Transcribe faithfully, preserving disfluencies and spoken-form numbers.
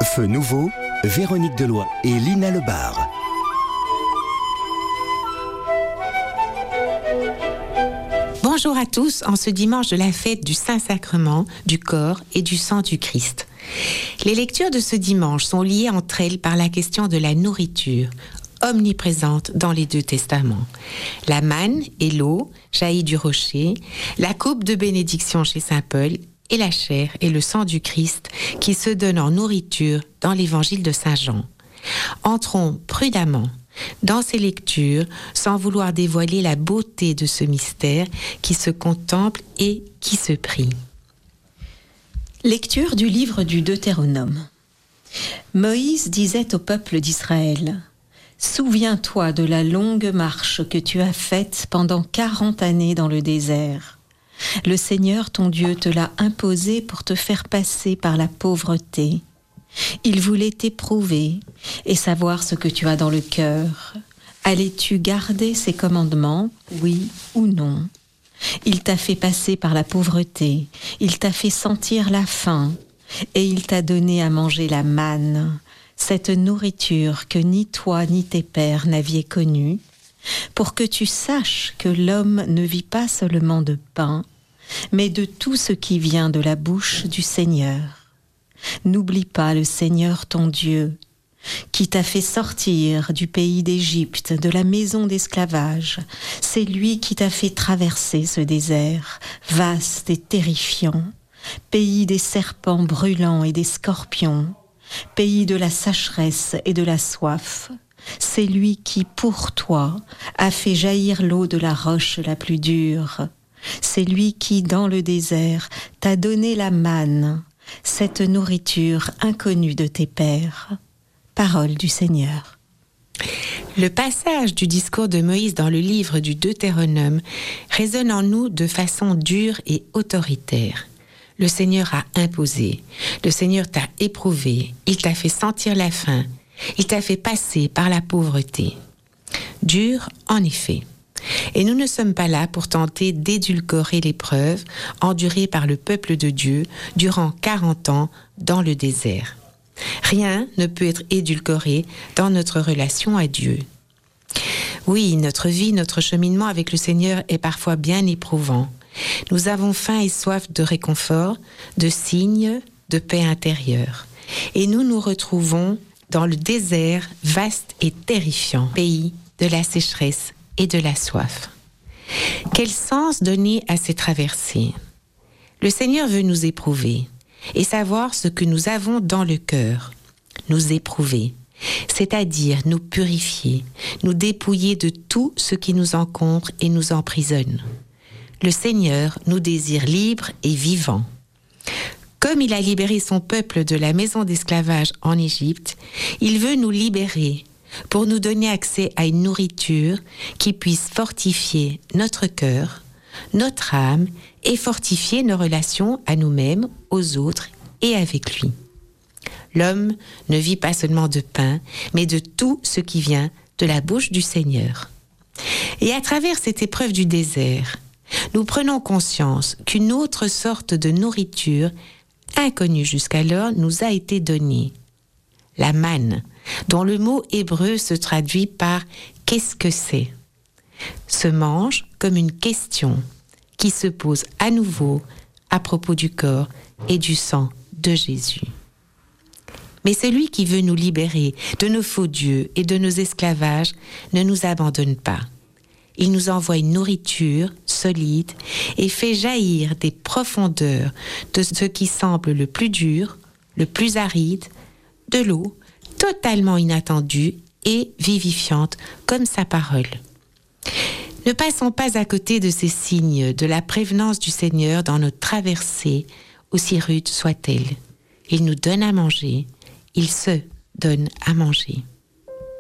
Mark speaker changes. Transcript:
Speaker 1: Feu nouveau, Véronique Deloy et Lina Lebar.
Speaker 2: Bonjour à tous en ce dimanche de la fête du Saint-Sacrement, du corps et du sang du Christ. Les lectures de ce dimanche sont liées entre elles par la question de la nourriture, omniprésente dans les deux testaments. La manne et l'eau jaillit du rocher, la coupe de bénédiction chez saint Paul et la chair et le sang du Christ qui se donnent en nourriture dans l'évangile de saint Jean. Entrons prudemment dans ces lectures sans vouloir dévoiler la beauté de ce mystère qui se contemple et qui se prie.
Speaker 3: Lecture du livre du Deutéronome. Moïse disait au peuple d'Israël : « Souviens-toi de la longue marche que tu as faite pendant quarante années dans le désert. Le Seigneur ton Dieu te l'a imposé pour te faire passer par la pauvreté. Il voulait t'éprouver et savoir ce que tu as dans le cœur. Allais-tu garder ses commandements, oui ou non ? Il t'a fait passer par la pauvreté, il t'a fait sentir la faim, et il t'a donné à manger la manne, cette nourriture que ni toi ni tes pères n'aviez connue, pour que tu saches que l'homme ne vit pas seulement de pain, mais de tout ce qui vient de la bouche du Seigneur. N'oublie pas le Seigneur ton Dieu, qui t'a fait sortir du pays d'Égypte, de la maison d'esclavage. C'est lui qui t'a fait traverser ce désert, vaste et terrifiant, pays des serpents brûlants et des scorpions, pays de la sécheresse et de la soif. C'est lui qui, pour toi, a fait jaillir l'eau de la roche la plus dure. C'est lui qui, dans le désert, t'a donné la manne, cette nourriture inconnue de tes pères. Parole du Seigneur.
Speaker 2: Le passage du discours de Moïse dans le livre du Deutéronome résonne en nous de façon dure et autoritaire. Le Seigneur a imposé, le Seigneur t'a éprouvé, il t'a fait sentir la faim, il t'a fait passer par la pauvreté. Dur, en effet. Et nous ne sommes pas là pour tenter d'édulcorer l'épreuve endurée par le peuple de Dieu durant quarante ans dans le désert. Rien ne peut être édulcoré dans notre relation à Dieu. Oui, notre vie, notre cheminement avec le Seigneur est parfois bien éprouvant. Nous avons faim et soif de réconfort, de signes, de paix intérieure. Et nous nous retrouvons dans le désert vaste et terrifiant, pays de la sécheresse et de la soif. Quel sens donner à ces traversées ? Le Seigneur veut nous éprouver et savoir ce que nous avons dans le cœur, nous éprouver, c'est-à-dire nous purifier, nous dépouiller de tout ce qui nous encombre et nous emprisonne. Le Seigneur nous désire libres et vivants. Comme il a libéré son peuple de la maison d'esclavage en Égypte, il veut nous libérer pour nous donner accès à une nourriture qui puisse fortifier notre cœur, notre âme et fortifier nos relations à nous-mêmes, aux autres et avec lui. L'homme ne vit pas seulement de pain, mais de tout ce qui vient de la bouche du Seigneur. Et à travers cette épreuve du désert, nous prenons conscience qu'une autre sorte de nourriture, inconnue jusqu'alors, nous a été donnée. La manne, dont le mot hébreu se traduit par « qu'est-ce que c'est ?» se mange comme une question qui se pose à nouveau à propos du corps et du sang de Jésus. Mais celui qui veut nous libérer de nos faux dieux et de nos esclavages ne nous abandonne pas. Il nous envoie une nourriture solide et fait jaillir des profondeurs de ce qui semble le plus dur, le plus aride, de l'eau totalement inattendue et vivifiante comme sa parole. Ne passons pas à côté de ces signes de la prévenance du Seigneur dans notre traversée, aussi rude soit-elle. Il nous donne à manger, il se donne à manger.